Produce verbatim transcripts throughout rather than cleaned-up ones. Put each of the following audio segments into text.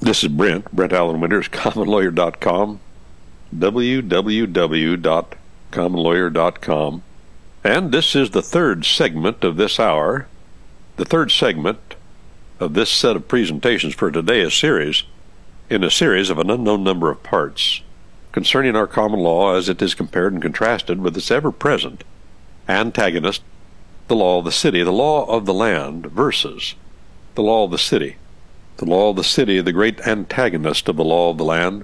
This is Brent, Brent Allen Winters, common lawyer dot com, w w w dot common lawyer dot com. And this is the third segment of this hour, the third segment of this set of presentations for today, a series, in a series of an unknown number of parts, concerning our common law as it is compared and contrasted with its ever-present antagonist, the law of the city, the law of the land versus the law of the city. The law of the city, the great antagonist of the law of the land,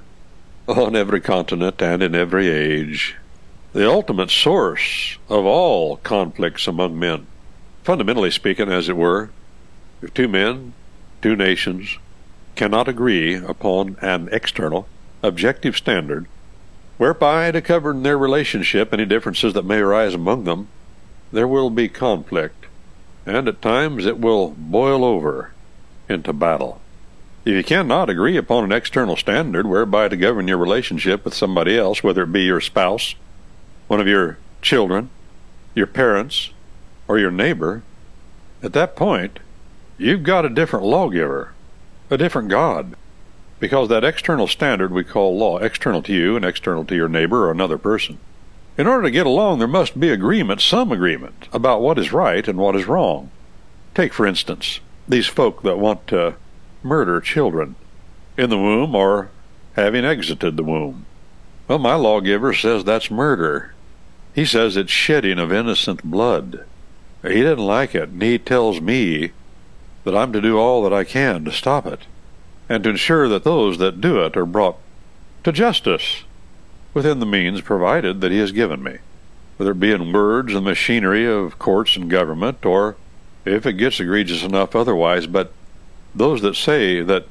on every continent and in every age, the ultimate source of all conflicts among men. Fundamentally speaking, as it were, if two men, two nations, cannot agree upon an external, objective standard, whereby to govern their relationship, any differences that may arise among them, there will be conflict, and at times it will boil over into battle. If you cannot agree upon an external standard whereby to govern your relationship with somebody else, whether it be your spouse, one of your children, your parents, or your neighbor, at that point, you've got a different lawgiver, a different God, because that external standard we call law, external to you and external to your neighbor or another person. In order to get along, there must be agreement, some agreement, about what is right and what is wrong. Take, for instance, these folk that want to murder children in the womb or having exited the womb. Well, my lawgiver says that's murder. He says it's shedding of innocent blood. He doesn't like it, and he tells me that I'm to do all that I can to stop it, and to ensure that those that do it are brought to justice within the means provided that he has given me, whether it be in words and machinery of courts and government, or if it gets egregious enough otherwise. But those that say that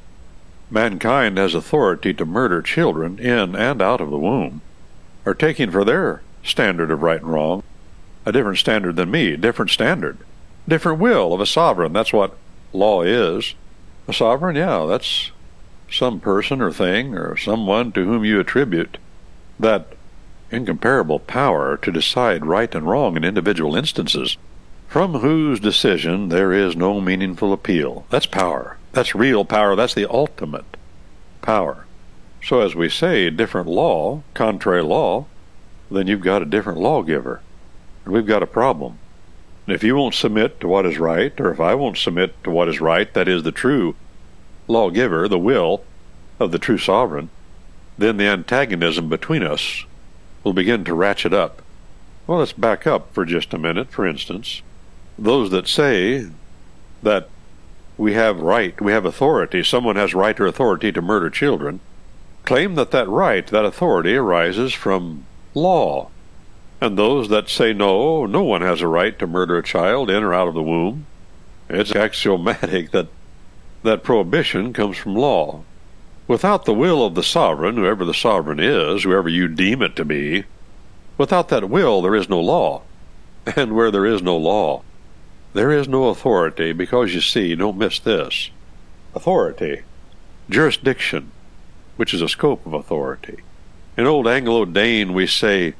mankind has authority to murder children in and out of the womb are taking for their standard of right and wrong a different standard than me, different standard, different will of a sovereign. That's what law is. A sovereign, yeah, that's some person or thing or someone to whom you attribute that incomparable power to decide right and wrong in individual instances, from whose decision there is no meaningful appeal. That's power. That's real power. That's the ultimate power. So as we say, different law, contrary law, then you've got a different lawgiver. And we've got a problem. And if you won't submit to what is right, or if I won't submit to what is right, that is the true lawgiver, the will of the true sovereign, then the antagonism between us will begin to ratchet up. Well, let's back up for just a minute. For instance, those that say that we have right, we have authority, someone has right or authority to murder children, claim that that right, that authority arises from law. And those that say no, no one has a right to murder a child in or out of the womb, it's axiomatic that that prohibition comes from law. Without the will of the sovereign, whoever the sovereign is, whoever you deem it to be, without that will there is no law. And where there is no law, there is no authority, because you see, don't miss this. Authority, jurisdiction, which is a scope of authority. In old Anglo-Dane we say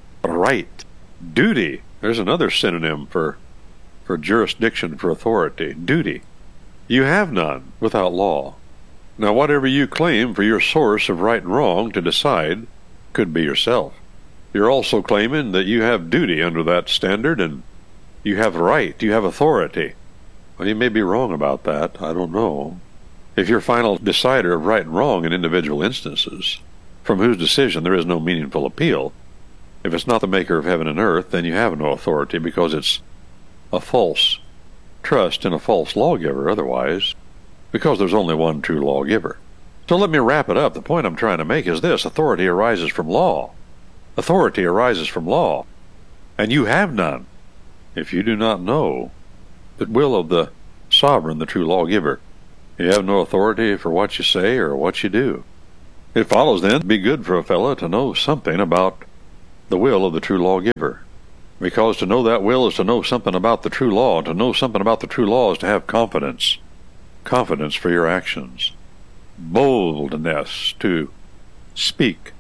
right, duty. There's another synonym for, for jurisdiction, for authority, duty. You have none without law. Now whatever you claim for your source of right and wrong to decide could be yourself. You're also claiming that you have duty under that standard, and you have right, you have authority. Well, you may be wrong about that, I don't know. If you're final decider of right and wrong in individual instances, from whose decision there is no meaningful appeal, if it's not the maker of heaven and earth, then you have no authority, because it's a false trust in a false lawgiver otherwise, because there's only one true lawgiver. So let me wrap it up. The point I'm trying to make is this: authority arises from law. Authority arises from law, and you have none if you do not know the will of the sovereign, the true lawgiver. You have no authority for what you say or what you do. It follows then, it'd be good for a fellow to know something about the will of the true lawgiver, because to know that will is to know something about the true law. To know something about the true law is to have confidence, confidence for your actions, boldness to speak